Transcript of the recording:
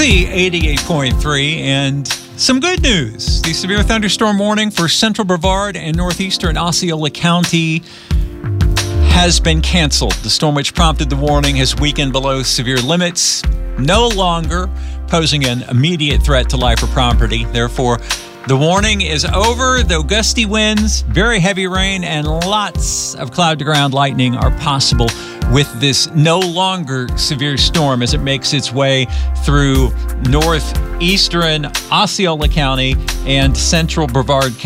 Z88.3, and some good news. The severe thunderstorm warning for central Brevard and northeastern Osceola County has been canceled. The storm which prompted the warning has weakened below severe limits, no longer posing an immediate threat to life or property. Therefore, the warning is over, though gusty winds, very heavy rain, and lots of cloud-to-ground lightning are possible with this no longer severe storm as it makes its way through northeastern Osceola County and central Brevard County.